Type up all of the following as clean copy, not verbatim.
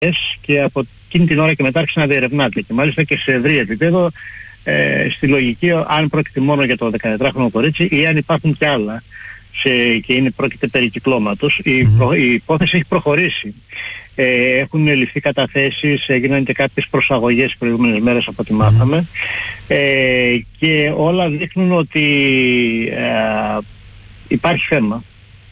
και από εκείνη την ώρα και μετά άρχισε να διερευνάται. Και μάλιστα και σε ευρύ επίπεδο, στη λογική αν πρόκειται μόνο για το 14χρονο κορίτσι ή αν υπάρχουν κι άλλα και πρόκειται περί κυκλώματος. Η υπόθεση έχει προχωρήσει. Έχουν ληφθεί καταθέσεις, έγιναν και κάποιες προσαγωγές τις προηγούμενες μέρες από ό,τι μάθαμε, και όλα δείχνουν ότι υπάρχει θέμα.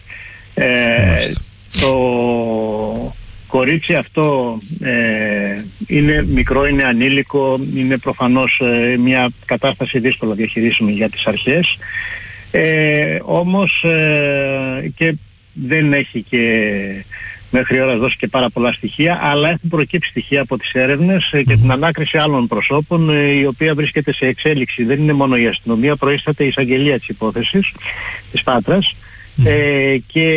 Το κορίτσι αυτό είναι μικρό, είναι ανήλικο, είναι προφανώς μια κατάσταση δύσκολα διαχειρίσιμη για τις αρχές, όμως και δεν έχει και μέχρι ώρα δώσει και πάρα πολλά στοιχεία, αλλά έχουν προκύψει στοιχεία από τις έρευνες και την ανάκριση άλλων προσώπων, η οποία βρίσκεται σε εξέλιξη. Δεν είναι μόνο η αστυνομία, προείσταται η εισαγγελία της υπόθεσης της Πάτρας, και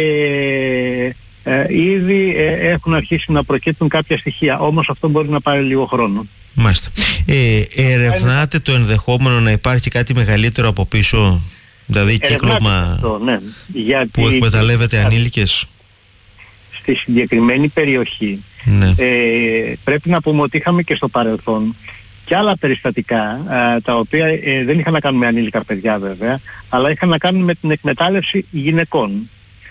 ήδη έχουν αρχίσει να προκύπτουν κάποια στοιχεία, όμως αυτό μπορεί να πάρει λίγο χρόνο. Μάλιστα. Ερευνάτε το ενδεχόμενο να υπάρχει κάτι μεγαλύτερο από πίσω, δηλαδή κύκλωμα που εκμεταλλεύεται ανήλικες? Στη συγκεκριμένη περιοχή, πρέπει να πούμε ότι είχαμε και στο παρελθόν και άλλα περιστατικά, τα οποία δεν είχαν να κάνουν με ανήλικα παιδιά βέβαια, αλλά είχαν να κάνουν με την εκμετάλλευση γυναικών.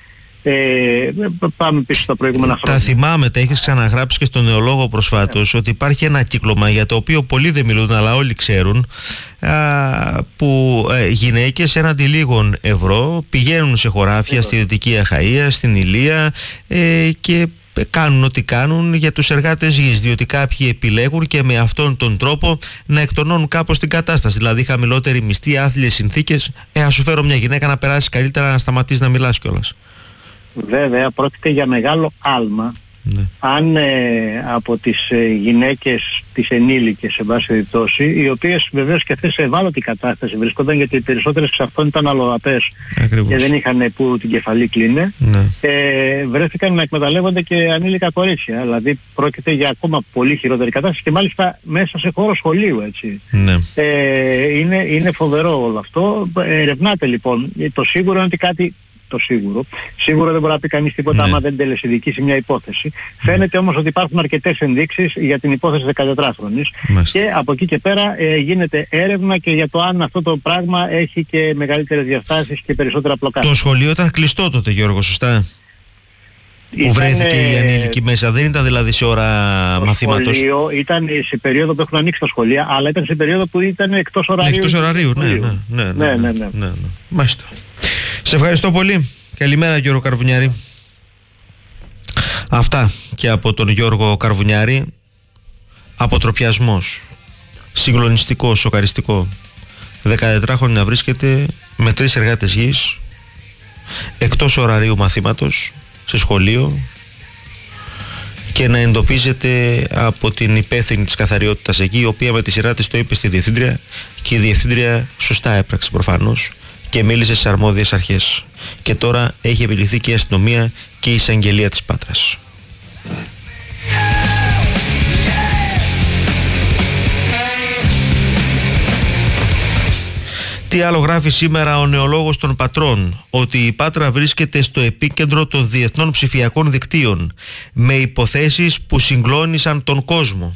Πάμε πίσω στα προηγούμενα χρόνια. Τα θυμάμαι, τα έχεις ξαναγράψει και στον Νεολόγο προσφάτως, ότι υπάρχει ένα κύκλωμα για το οποίο πολλοί δεν μιλούν αλλά όλοι ξέρουν, που γυναίκες έναντι λίγων ευρώ πηγαίνουν σε χωράφια στη Δυτική Αχαΐα, στην Ηλία, και κάνουν ό,τι κάνουν για τους εργάτες γης, διότι κάποιοι επιλέγουν και με αυτόν τον τρόπο να εκτονώνουν κάπως την κατάσταση, δηλαδή χαμηλότερη μισθή, άθλιες συνθήκες. Ας σου φέρω μια γυναίκα να περάσει καλύτερα, να σταματήσει να μιλάς κιόλας. Βέβαια πρόκειται για μεγάλο άλμα, αν από τις γυναίκες, τις ενήλικες σε βάση περιπτώσει, οι οποίες βεβαίως και αυτές σε ευάλωτη κατάσταση βρισκόταν, γιατί οι περισσότερες εξ αυτών ήταν αλλοδαπές και δεν είχαν που την κεφαλή κλείνε, βρέθηκαν να εκμεταλλεύονται και ανήλικα κορίτσια. Δηλαδή πρόκειται για ακόμα πολύ χειρότερη κατάσταση και μάλιστα μέσα σε χώρο σχολείου, έτσι. Είναι φοβερό όλο αυτό. Ερευνάται λοιπόν. Το σίγουρο είναι ότι κάτι... Σίγουρα δεν μπορεί να πει κανείς τίποτα άμα δεν τελεσιδικήσει μια υπόθεση. Φαίνεται όμως ότι υπάρχουν αρκετές ενδείξεις για την υπόθεση 14χρονης και από εκεί και πέρα γίνεται έρευνα και για το αν αυτό το πράγμα έχει και μεγαλύτερες διαστάσεις και περισσότερα πλοκάρια. Το σχολείο ήταν κλειστό τότε, Γιώργο, σωστά? Που βρέθηκε η ανήλικη μέσα, δεν ήταν δηλαδή σε ώρα μαθήματος? Το σχολείο ήταν σε περίοδο που έχουν ανοίξει τα σχολεία, αλλά ήταν σε περίοδο που ήταν εκτός ωραρίου. Εκτός ωραρίου, ναι. Μάλιστα. Σε ευχαριστώ πολύ. Καλημέρα, Γιώργο Καρβουνιάρη. Αυτά και από τον Γιώργο Καρβουνιάρη. Αποτροπιασμός. Συγκλονιστικό, σοκαριστικό. 14χρονη να βρίσκεται με 3 εργάτες γης εκτός ωραρίου μαθήματος σε σχολείο και να εντοπίζεται από την υπεύθυνη της καθαριότητας εκεί, η οποία με τη σειρά της το είπε στη διευθύντρια και η διευθύντρια σωστά έπραξε προφανώς και μίλησε στις αρμόδιες αρχές. Και τώρα έχει επιληθεί και η αστυνομία και η εισαγγελία της Πάτρας. Τι άλλο γράφει σήμερα ο Νεολόγος των Πατρών? Ότι η Πάτρα βρίσκεται στο επίκεντρο των διεθνών ψηφιακών δικτύων με υποθέσεις που συγκλώνησαν τον κόσμο.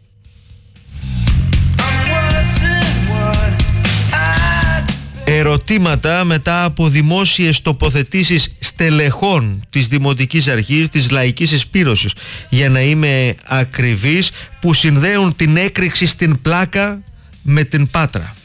Ερωτήματα μετά από δημόσιες τοποθετήσεις στελεχών της Δημοτικής Αρχής, της Λαϊκής Εισπύρωσης, για να είμαι ακριβής, που συνδέουν την έκρηξη στην Πλάκα με την Πάτρα.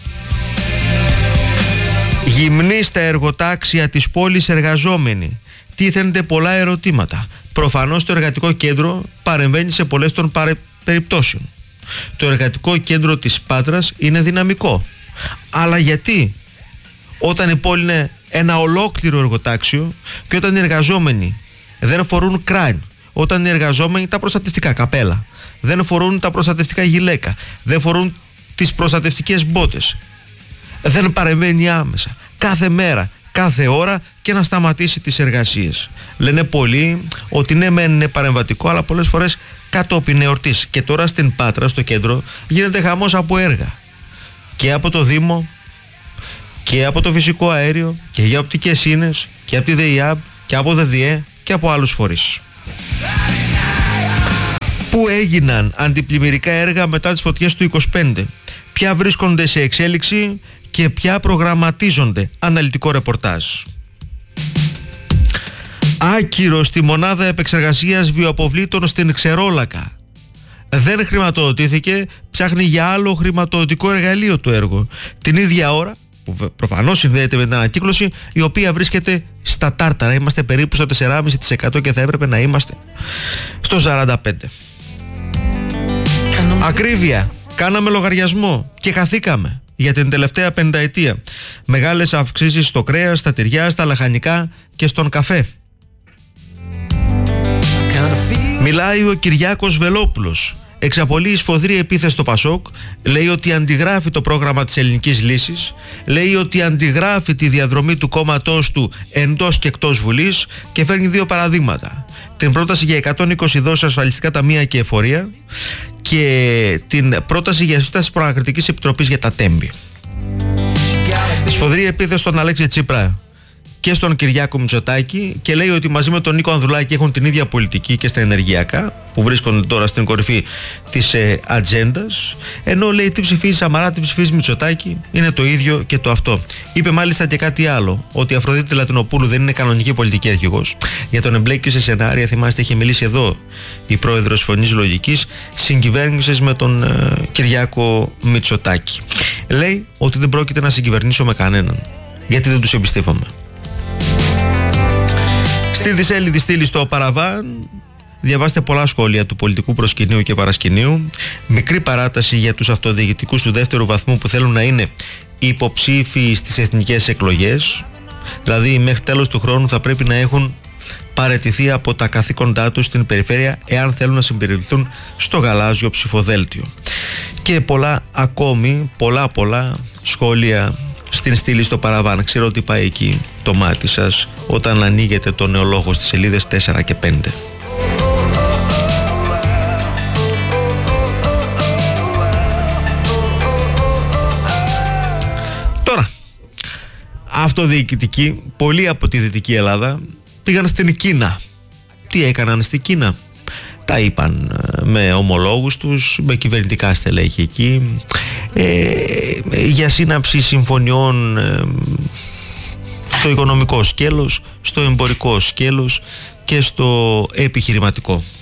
Γυμνοί στα εργοτάξια της πόλης εργαζόμενοι. Τίθενται πολλά ερωτήματα. Προφανώς το εργατικό κέντρο παρεμβαίνει σε πολλές των περιπτώσεων. Το εργατικό κέντρο της Πάτρας είναι δυναμικό. Αλλά γιατί όταν η πόλη είναι ένα ολόκληρο εργοτάξιο και όταν οι εργαζόμενοι δεν φορούν κράν, όταν οι εργαζόμενοι τα προστατευτικά καπέλα, δεν φορούν τα προστατευτικά γυλαίκα, δεν φορούν τις προστατευτικές μπότες, δεν παρεμβαίνει άμεσα κάθε μέρα, κάθε ώρα και να σταματήσει τις εργασίες? Λένε πολλοί ότι ναι μεν είναι παρεμβατικό, αλλά πολλές φορές κατόπιν εορτής. Και τώρα στην Πάτρα, στο κέντρο, γίνεται χαμός από έργα και από το Δήμο και από το φυσικό αέριο και για οπτικές ίνες και από τη ΔΕΙΑΜ και από ΔΔΕ και από άλλους φορείς. Πού έγιναν αντιπλημμυρικά έργα μετά τις φωτιές του 25, ποια βρίσκονται σε εξέλιξη και ποια προγραμματίζονται. Αναλυτικό ρεπορτάζ. Άκυρο στη μονάδα επεξεργασίας βιοαποβλήτων στην Ξερόλακα. Δεν χρηματοδοτήθηκε, ψάχνει για άλλο χρηματοδοτικό εργαλείο το έργο. Την ίδια ώρα, που προφανώς συνδέεται με την ανακύκλωση, η οποία βρίσκεται στα τάρταρα. Είμαστε περίπου στο 4,5% και θα έπρεπε να είμαστε στο 45%. Ακρίβεια. Κάναμε λογαριασμό και χαθήκαμε για την τελευταία πενταετία. Μεγάλες αυξήσεις στο κρέας, στα τυριά, στα λαχανικά και στον καφέ. Μιλάει ο Κυριάκος Βελόπουλος. Εξαπολύει σφοδρή επίθεση στο Πασόκ. Λέει ότι αντιγράφει το πρόγραμμα της Ελληνικής Λύσης. Λέει ότι αντιγράφει τη διαδρομή του κόμματός του εντός και εκτός Βουλής. Και φέρνει δύο παραδείγματα. Την πρόταση για 120 δόσεις ασφαλιστικά ταμεία και εφορία και την πρόταση για σύσταση προανακριτικής επιτροπής για τα τέμπη. Σφοδρή επίθεση στον Αλέξη Τσίπρα και στον Κυριάκο Μητσοτάκη και λέει ότι μαζί με τον Νίκο Ανδρουλάκη έχουν την ίδια πολιτική και στα ενεργειακά που βρίσκονται τώρα στην κορυφή της ατζέντας, ενώ λέει τι ψηφίζει Σαμαρά, τι ψηφίζει Μητσοτάκη, είναι το ίδιο και το αυτό. Είπε μάλιστα και κάτι άλλο, ότι η Αφροδίτη Λατινοπούλου δεν είναι κανονική πολιτική αρχηγός. Για τον εμπλέκει σε σενάρια, θυμάστε, είχε μιλήσει εδώ η πρόεδρος Φωνής Λογικής, συγκυβέρνησης με τον Κυριάκο Μητσοτάκη. Λέει ότι δεν πρόκειται να συγκυβερνήσω με κανέναν, γιατί δεν τους εμπιστεύομαι. Στη δισέλιδη στήλη στο Παραβάν διαβάστε πολλά σχόλια του πολιτικού προσκυνείου και παρασκηνείου. Μικρή παράταση για τους αυτοδιοικητικούς του δεύτερου βαθμού που θέλουν να είναι υποψήφοι στις εθνικές εκλογές. Δηλαδή μέχρι τέλος του χρόνου θα πρέπει να έχουν παραιτηθεί από τα καθήκοντά τους στην περιφέρεια εάν θέλουν να συμπεριληφθούν στο γαλάζιο ψηφοδέλτιο. Και πολλά ακόμη, πολλά σχόλια στην στήλη στο Παραβάν. Ξέρω ότι πάει εκεί το μάτι σας όταν ανοίγετε το νεολόγο στις σελίδες 4 και 5. Τώρα, αυτοδιοικητικοί, πολλοί από τη Δυτική Ελλάδα πήγαν στην Κίνα. Τι έκαναν στην Κίνα? Τα είπαν με ομολόγους τους, με κυβερνητικά στελέχη εκεί, για σύναψη συμφωνιών στο οικονομικό σκέλος, στο εμπορικό σκέλος και στο επιχειρηματικό.